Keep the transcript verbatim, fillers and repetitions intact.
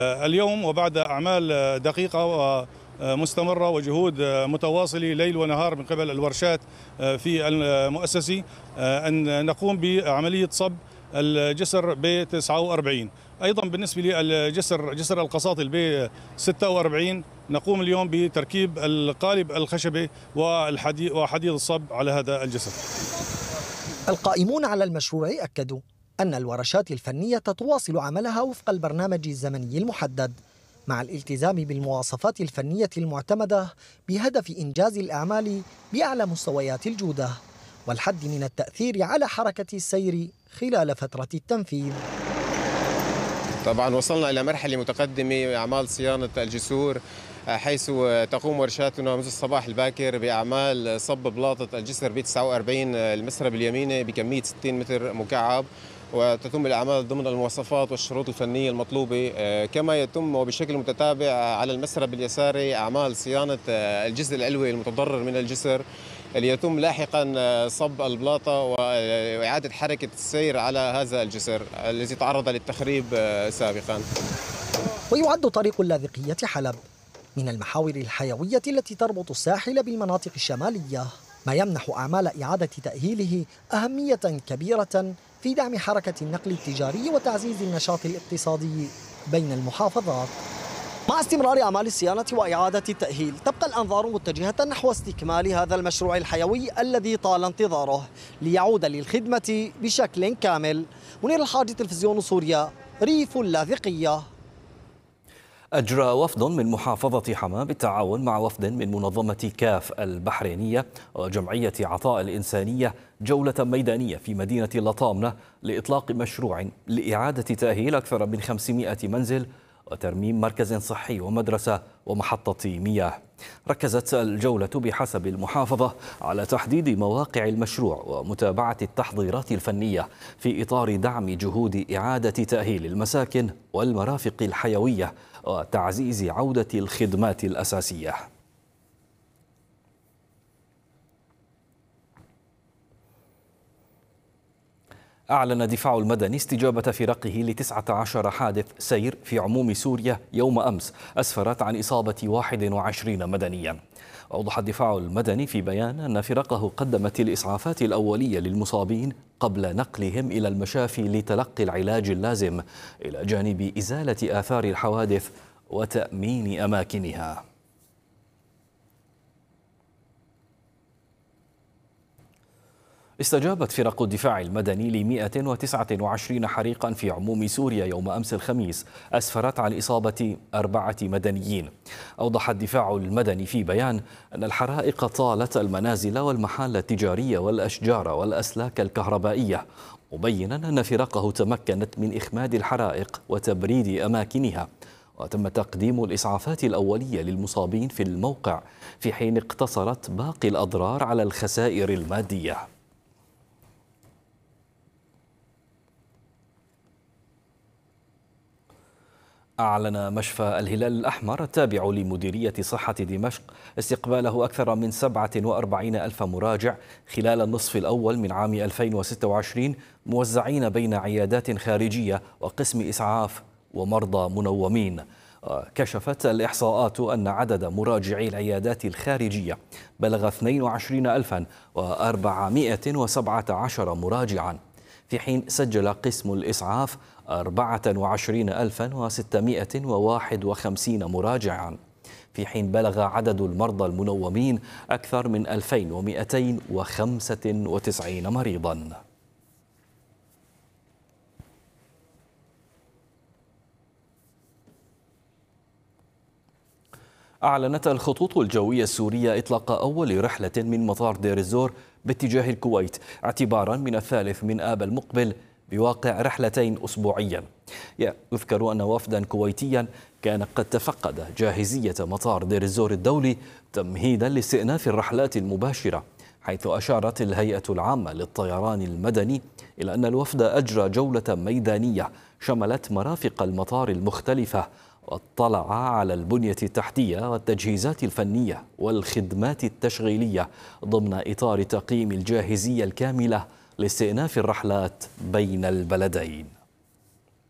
اليوم وبعد أعمال دقيقة ومستمرة وجهود متواصلة ليل ونهار من قبل الورشات في المؤسسة أن نقوم بعملية صب الجسر ب تسعة وأربعين. أيضا بالنسبة للجسر جسر القساطل ب ستة وأربعين نقوم اليوم بتركيب القالب الخشبي وحديد الصب على هذا الجسر. القائمون على المشروع أكدوا أن الورشات الفنية تواصل عملها وفق البرنامج الزمني المحدد مع الالتزام بالمواصفات الفنية المعتمدة بهدف إنجاز الأعمال بأعلى مستويات الجودة والحد من التأثير على حركة السير خلال فترة التنفيذ. طبعا وصلنا إلى مرحلة متقدمة أعمال صيانة الجسور، حيث تقوم ورشاتنا منذ الصباح الباكر بأعمال صب بلاطة الجسر ب تسعة وأربعين المسرب اليميني بكمية ستين متر مكعب، وتتم الأعمال ضمن المواصفات والشروط الفنية المطلوبة. كما يتم وبشكل متتابع على المسرب اليساري أعمال صيانة الجزء العلوي المتضرر من الجسر، اللي يتم لاحقا صب البلاطة وإعادة حركة السير على هذا الجسر الذي تعرض للتخريب سابقا. ويعد طريق اللاذقية حلب من المحاور الحيوية التي تربط الساحل بالمناطق الشمالية، ما يمنح أعمال إعادة تأهيله أهمية كبيرة في دعم حركة النقل التجاري وتعزيز النشاط الاقتصادي بين المحافظات. مع استمرار أعمال الصيانة وإعادة التأهيل تبقى الأنظار متجهة نحو استكمال هذا المشروع الحيوي الذي طال انتظاره ليعود للخدمة بشكل كامل. منير الحاج، تلفزيون سوريا، ريف اللاذقية. أجرى وفد من محافظة حماة بالتعاون مع وفد من منظمة كاف البحرينية وجمعية عطاء الإنسانية جولة ميدانية في مدينة لطامنة لإطلاق مشروع لإعادة تأهيل أكثر من خمسمائة منزل وترميم مركز صحي ومدرسة ومحطة مياه. ركزت الجولة بحسب المحافظة على تحديد مواقع المشروع ومتابعة التحضيرات الفنية في إطار دعم جهود إعادة تأهيل المساكن والمرافق الحيوية وتعزيز عودة الخدمات الأساسية. أعلن الدفاع المدني استجابة فرقه لتسعة عشر حادث سير في عموم سوريا يوم أمس أسفرت عن إصابة واحد وعشرين مدنيا. أوضح الدفاع المدني في بيان أن فرقه قدمت الإسعافات الأولية للمصابين قبل نقلهم إلى المشافي لتلقي العلاج اللازم إلى جانب إزالة آثار الحوادث وتأمين أماكنها. استجابت فرق الدفاع المدني ل مئة وتسعة وعشرين حريقا في عموم سوريا يوم أمس الخميس أسفرت عن إصابة أربعة مدنيين. أوضح الدفاع المدني في بيان أن الحرائق طالت المنازل والمحال التجارية والأشجار والأسلاك الكهربائية، مبينا أن فرقه تمكنت من إخماد الحرائق وتبريد أماكنها، وتم تقديم الإسعافات الأولية للمصابين في الموقع في حين اقتصرت باقي الأضرار على الخسائر المادية. أعلن مشفى الهلال الأحمر التابع لمديرية صحة دمشق استقباله أكثر من سبعة وأربعين ألف مراجع خلال النصف الأول من عام ألفين وستة وعشرين، موزعين بين عيادات خارجية وقسم إسعاف ومرضى منومين. كشفت الإحصاءات أن عدد مراجعي العيادات الخارجية بلغ اثنين وعشرين ألفا وأربعمائة وسبعة عشر مراجعا، في حين سجل قسم الإسعاف أربعة وعشرين ألفا وستمائة وواحد وخمسين مراجعا، في حين بلغ عدد المرضى المنومين أكثر من ألفين ومئتين وخمسة وتسعين مريضا. أعلنت الخطوط الجوية السورية إطلاق أول رحلة من مطار دير الزور باتجاه الكويت اعتبارا من الثالث من آب المقبل بواقع رحلتين أسبوعيا. يذكر أن وفدا كويتيا كان قد تفقد جاهزية مطار دير الزور الدولي تمهيدا لاستئناف الرحلات المباشرة، حيث أشارت الهيئة العامة للطيران المدني إلى أن الوفد أجرى جولة ميدانية شملت مرافق المطار المختلفة واطلع على البنية التحتية والتجهيزات الفنية والخدمات التشغيلية ضمن إطار تقييم الجاهزية الكاملة لاستئناف الرحلات بين البلدين.